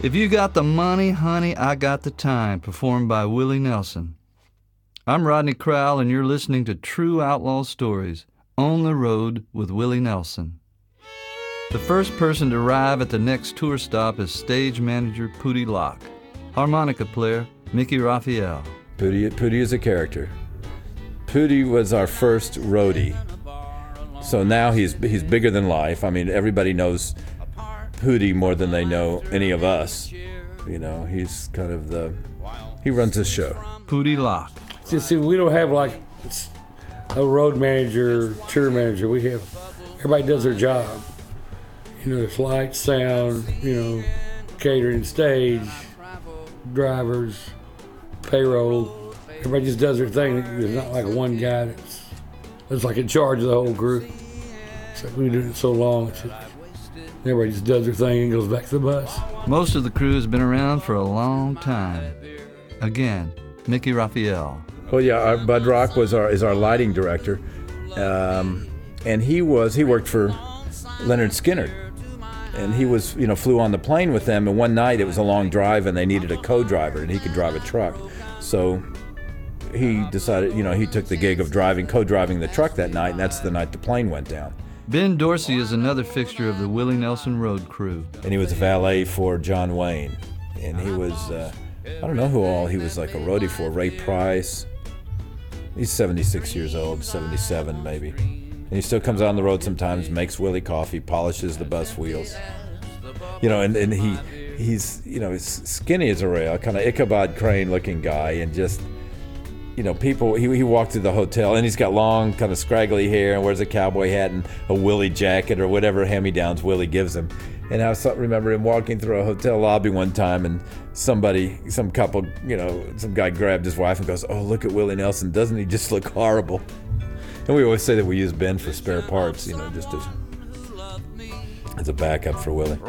If You Got the Money, Honey, I Got the Time, performed by Willie Nelson. I'm Rodney Crowell, and you're listening to True Outlaw Stories, On the Road with Willie Nelson. The first person to arrive at the next tour stop is stage manager Pootie Locke, harmonica player Mickey Raphael. Pootie is a character. Pootie was our first roadie. So now he's bigger than life. I mean, everybody knows Pootie more than they know any of us. You know, he's kind of he runs this show. Pootie Locke. Just see, we don't have like a road manager, tour manager. Everybody does their job. You know, there's lights, sound, catering, stage, drivers, payroll. Everybody just does their thing. There's not like one guy that's like in charge of the whole group. So we've been doing it so long. Everybody just does their thing and goes back to the bus. Most of the crew has been around for a long time. Again, Mickey Raphael. Well, yeah, Bud Rock is our lighting director, and he worked for Leonard Skinner, and he flew on the plane with them. And one night it was a long drive, and they needed a co-driver, and he could drive a truck. So he decided, he took the gig of co-driving the truck that night, and that's the night the plane went down. Ben Dorsey is another fixture of the Willie Nelson Road crew. And he was a valet for John Wayne. And he was, I don't know who all he was like a roadie for. Ray Price. He's 76 years old, 77 maybe. And he still comes out on the road sometimes, makes Willie coffee, polishes the bus wheels. And he's skinny as a rail, kind of Ichabod Crane looking guy, and just, people, he walked through the hotel, and he's got long, kind of scraggly hair, and wears a cowboy hat and a Willie jacket or whatever hand-me-downs Willie gives him. And I remember him walking through a hotel lobby one time, and some couple, some guy grabbed his wife and goes, "Oh, look at Willie Nelson, doesn't he just look horrible?" And we always say that we use Ben for spare parts, just as a backup for Willie.